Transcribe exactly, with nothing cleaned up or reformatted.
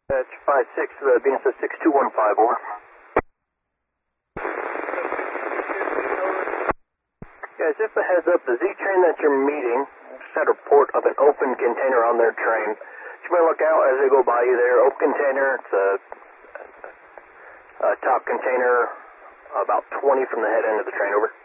That's five six, uh, B N S S six two one five, over. Guys, just a heads up, the Z train that you're meeting just had a report of an open container on their train. You might look out as they go by you there. Open container, it's a, a top container about twenty from the head end of the train, over.